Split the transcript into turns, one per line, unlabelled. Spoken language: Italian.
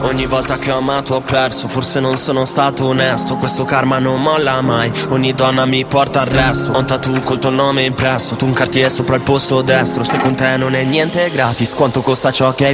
Ogni volta che ho amato ho perso, forse non sono stato onesto. Questo karma non molla mai, ogni donna mi porta al resto. Ho un tattoo col tuo nome impresso, tu un Cartier sopra il polso destro. Se con te non è niente gratis, quanto costa ciò che hai